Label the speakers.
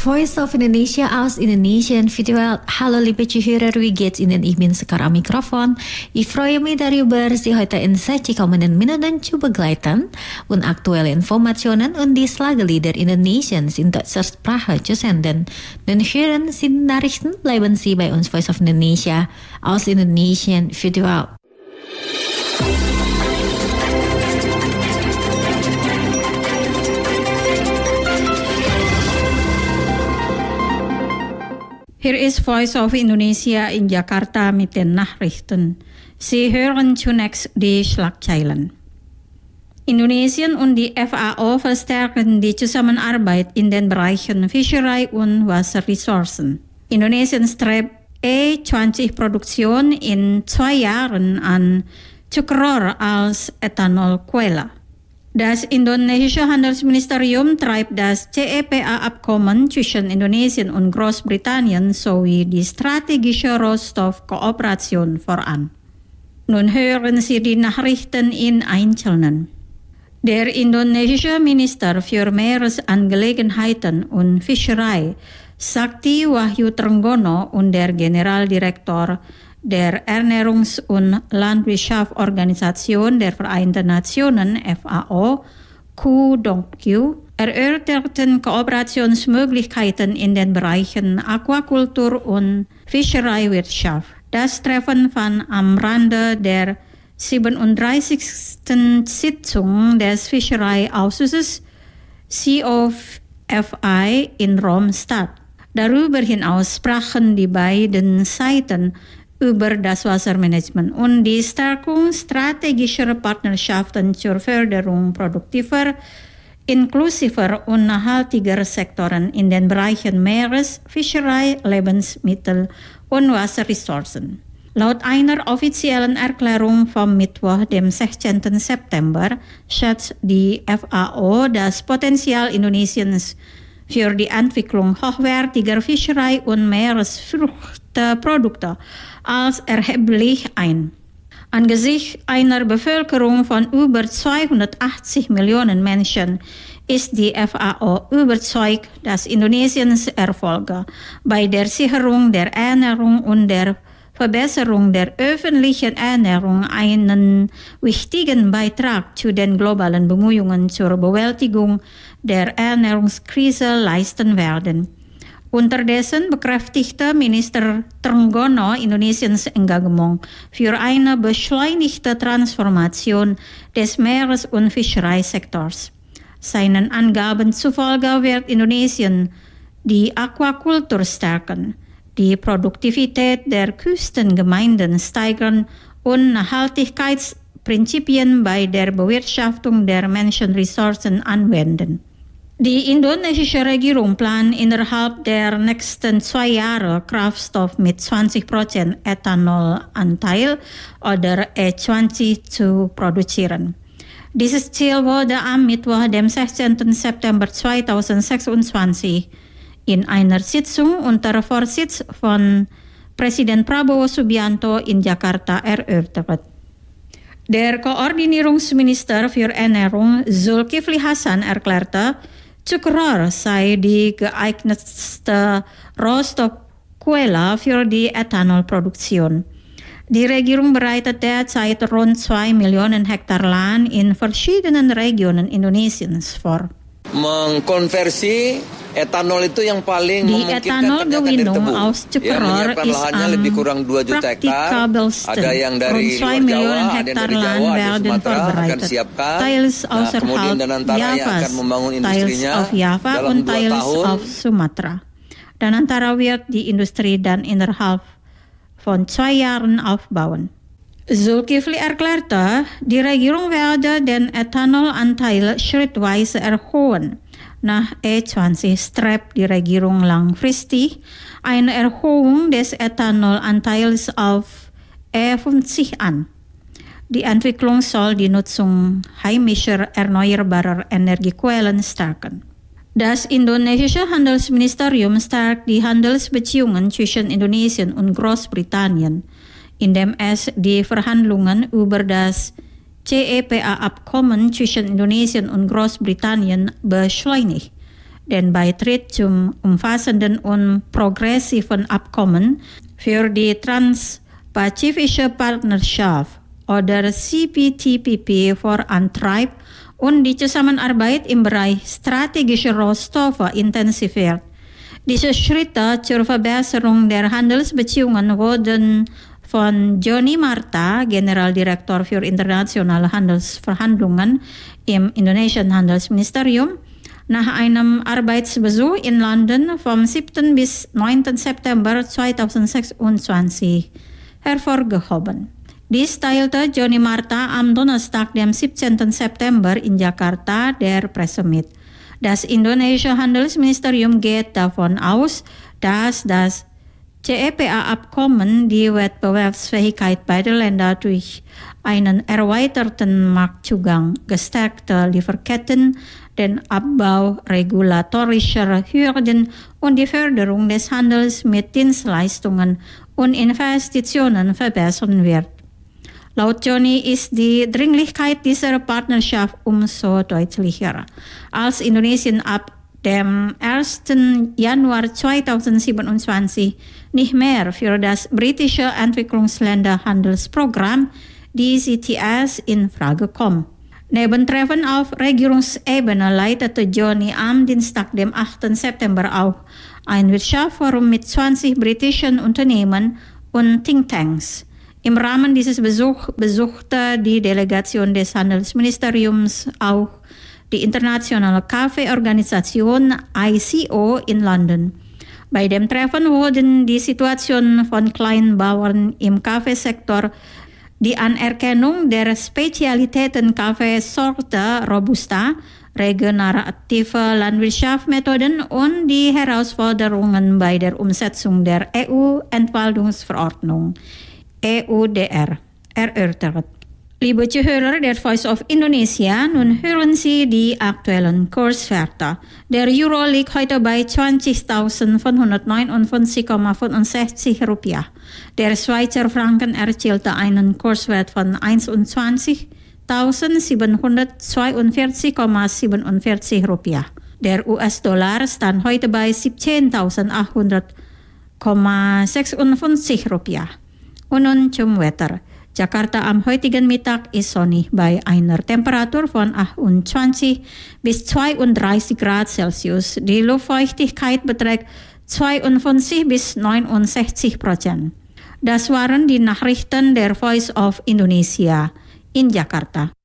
Speaker 1: Voice of Indonesia aus Indonesian Virtual. Hallo liebe Zuhörer, wie geht's Ihnen? Ich bin Sekar am Mikrofon. Ich freue mich darüber, Sie heute in 60 kommenden Minuten zu begleiten und aktuelle Informationen und die Schlagerlieder Indonesiens in deutscher Sprache zu senden. Dann hören Sie die Nachrichten, bleiben Sie bei uns Voice of Indonesia aus Indonesian Virtual.
Speaker 2: Hier ist Voice of Indonesia in Jakarta mit den Nachrichten. Sie hören zunächst die Schlagzeilen. Indonesien und die FAO verstärken die Zusammenarbeit in den Bereichen Fischerei und Wasserressourcen. Indonesien strebt E20-Produktion in 2 Jahren an, Cukror als Ethanolquelle. Das indonesische Handelsministerium treibt das CEPA-Abkommen zwischen Indonesien und Großbritannien sowie die strategische Rohstoffkooperation voran. Nun hören Sie die Nachrichten in Einzelnen. Der indonesische Minister für Meeresangelegenheiten und Fischerei, Sakti Wahyu Trenggono, und der Generaldirektor der Ernährungs- und Landwirtschaftsorganisation der Vereinten Nationen FAO, Koo Dong-kyu, erörterten Kooperationsmöglichkeiten in den Bereichen Aquakultur und Fischereiwirtschaft. Das Treffen fand am Rande der 37. Sitzung des Fischereiausschusses COFI in Rom statt. Darüber hinaus sprachen die beiden Seiten über das Wassermanagement und die Stärkung strategischer Partnerschaften zur Förderung produktiver, inklusiver und nachhaltiger Sektoren in den Bereichen Meeres, Fischerei, Lebensmittel und Wasserressourcen. Laut einer offiziellen Erklärung vom Mittwoch, dem 16. September, schätzt die FAO das Potenzial Indonesiens für die Entwicklung hochwertiger Fischerei- und Meeresfruchtprodukte als erheblich ein. Angesichts einer Bevölkerung von über 280 Millionen Menschen ist die FAO überzeugt, dass Indonesiens Erfolge bei der Sicherung der Ernährung und der Verbesserung der öffentlichen Ernährung einen wichtigen Beitrag zu den globalen Bemühungen zur Bewältigung der Ernährungskrise leisten werden. Unterdessen bekräftigte Minister Trenggono Indonesiens Engagement für eine beschleunigte Transformation des Meeres- und Fischereisektors. Seinen Angaben zufolge wird Indonesien die Aquakultur stärken, die Produktivität der Küstengemeinden steigern und Nachhaltigkeitsprinzipien bei der Bewirtschaftung der Menschenressourcen anwenden. Die indonesische Regierung plant innerhalb der nächsten 2 Jahre Kraftstoff mit 20% Ethanolanteil oder E20 zu produzieren. Dieses Ziel wurde am Mittwoch, dem 16. September 2026 in einer Sitzung unter Vorsitz von Präsident Prabowo Subianto in Jakarta erörtert. Der Koordinierungsminister für Ernährung Zulkifli Hasan erklärte, Cukror sei die geeignetste Rohstoffquelle für die Ethanolproduktion. Die Regierung bereitet derzeit rund 2 Millionen Hektar Land in verschiedenen Regionen Indonesiens vor.
Speaker 3: Mengkonversi etanol itu yang paling memungkinkan
Speaker 2: Ethanolgewinnung aus Cukror ist
Speaker 3: lebih kurang 2 juta hektar. Ada yang dari luar Jawa, ada yang dari Jawa, di Sumatera akan siapkan. Kemudian dan antara yang akan membangun industrinya dalam 2 tahun.
Speaker 2: Dan antara wird die Industrie dann innerhalb von 2 Jahren aufbauen. Zulkifli erklärte, die Regierung werde den Ethanolanteil schrittweise erhöhen. Nach E20 strebt die Regierung langfristig eine Erhöhung des Ethanolanteils auf E50 an. Die Entwicklung soll die Nutzung heimischer erneuerbarer Energiequellen stärken. Das indonesische Handelsministerium stärkt die Handelsbeziehungen zwischen Indonesien und Großbritannien, indem es die Verhandlungen über das CEPA-Abkommen zwischen Indonesien und Großbritannien beschleunigt. den Beitritt zum umfassenden und progressiven Abkommen für die Transpazifische Partnerschaft oder CPTPP vorantreibt und die Zusammenarbeit im Bereich strategischer Rohstoffe intensiviert. Diese Schritte zur Verbesserung der Handelsbeziehungen wurden von Joni Marta, Generaldirektor für internationale Handelsverhandlungen im Indonesischen Handelsministerium, nach einem Arbeitsbesuch in London vom 7. bis 9. September 2026 hervorgehoben. Dies teilte Joni Marta am Donnerstag, dem 17. September in Jakarta der Presse mit. Das indonesische Handelsministerium geht davon aus, dass das CEPA-Abkommen die Wettbewerbsfähigkeit beider Länder durch einen erweiterten Marktzugang, gestärkte Lieferketten, den Abbau regulatorischer Hürden und die Förderung des Handels mit Dienstleistungen und Investitionen verbessern wird. Laut Joni ist die Dringlichkeit dieser Partnerschaft umso deutlicher, als Indonesien ab dem 1. Januar 2027 nicht mehr für das britische Entwicklungsländerhandelsprogramm DCTS in Frage kommt. Neben Treffen auf Regierungsebene leitete Joni am Dienstag, dem 8. September auch ein Wirtschaftsforum mit 20 britischen Unternehmen und Thinktanks. Im Rahmen dieses Besuchs besuchte die Delegation des Handelsministeriums auch die internationale Kaffeeorganisation ICO in London. Bei dem Treffen wurden die Situation von Kleinbauern im Kaffeesektor, die Anerkennung der Spezialitäten Kaffeesorte Robusta, regenerative Landwirtschaftsmethoden und die Herausforderungen bei der Umsetzung der EU-Entwaldungsverordnung EUDR erörtert. Liebe Zuhörer der Voice of Indonesia, nun hören Sie die aktuellen Kurswerte. Der Euro liegt heute bei 20.559,65 Rupiah. Der Schweizer Franken erzielte einen Kurswert von 21.742,47 Rupiah. Der US-Dollar stand heute bei 17.800,56 Rupiah. Und nun zum Wetter. Jakarta am heutigen Mittag ist sonnig bei einer Temperatur von 28 bis 32 Grad Celsius. Die Luftfeuchtigkeit beträgt 52 bis 69%. Das waren die Nachrichten der Voice of Indonesia in Jakarta.